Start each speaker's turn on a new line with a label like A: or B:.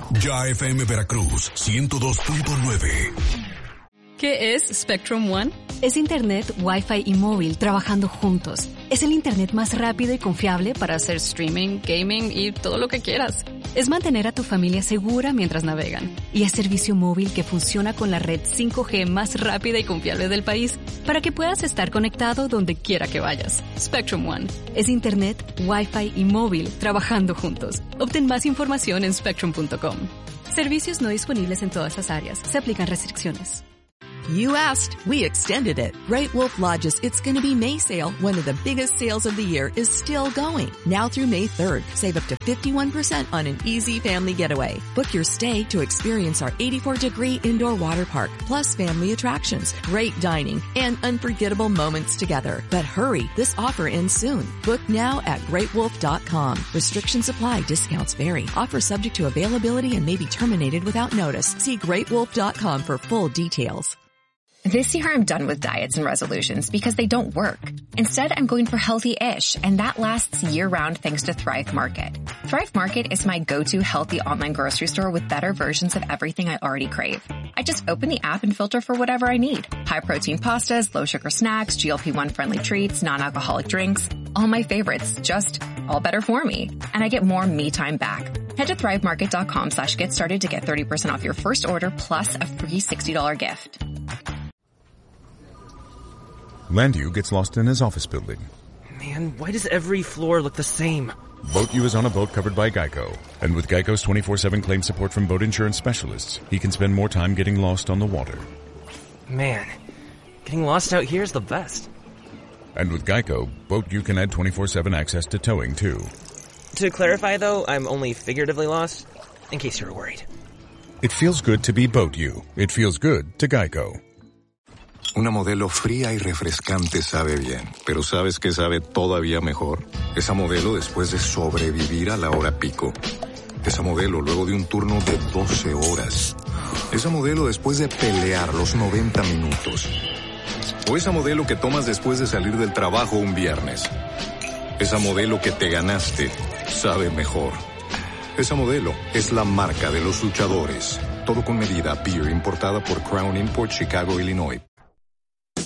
A: Ya FM Veracruz 102.9.
B: ¿Qué es Spectrum One?
C: Es Internet, Wi-Fi y móvil trabajando juntos. Es el Internet más rápido y confiable
B: Para hacer streaming, gaming y todo lo que quieras.
C: Es mantener a tu familia segura mientras navegan. Y es servicio móvil que funciona con la red 5G más rápida y confiable del país para que puedas estar conectado donde quiera que vayas. Spectrum One. Es Internet, Wi-Fi y móvil trabajando juntos. Obtén más información en spectrum.com. Servicios no disponibles en todas las áreas. Se aplican restricciones.
D: You asked, we extended it. Great Wolf Lodge's It's Gonna Be May sale, one of the biggest sales of the year, is still going. Now through May 3rd, save up to 51% on an easy family getaway. Book your stay to experience our 84-degree indoor water park, plus family attractions, great dining, and unforgettable moments together. But hurry, this offer ends soon. Book now at greatwolf.com. Restrictions apply, discounts vary. Offer subject to availability and may be terminated without notice. See greatwolf.com for full details.
E: This year I'm done with diets and resolutions because they don't work. Instead, I'm going for healthy-ish, and that lasts year-round thanks to Thrive Market. Thrive Market is my go-to healthy online grocery store with better versions of everything I already crave. I just open the app and filter for whatever I need. High-protein pastas, low-sugar snacks, GLP-1 friendly treats, non-alcoholic drinks. All my favorites, just all better for me. And I get more me time back. Head to thrivemarket.com/get started to get 30% off your first order plus a free $60 gift.
F: Landu gets lost in his office building.
G: Man, why does every floor look the same?
F: BoatU is on a boat covered by Geico. And with Geico's 24/7 claim support from boat insurance specialists, he can spend more time getting lost on the water.
G: Man, getting lost out here is the best.
F: And with Geico, BoatU can add 24/7 access to towing, too.
G: To clarify, though, I'm only figuratively lost, in case you were worried.
F: It feels good to be BoatU. It feels good to Geico.
H: Una Modelo fría y refrescante sabe bien, pero ¿sabes qué sabe todavía mejor? Esa Modelo después de sobrevivir a la hora pico. Esa Modelo luego de un turno de 12 horas. Esa Modelo después de pelear los 90 minutos. O esa Modelo que tomas después de salir del trabajo un viernes. Esa Modelo que te ganaste sabe mejor. Esa Modelo es la marca de los luchadores. Todo con medida. Beer importada por Crown Import, Chicago, Illinois.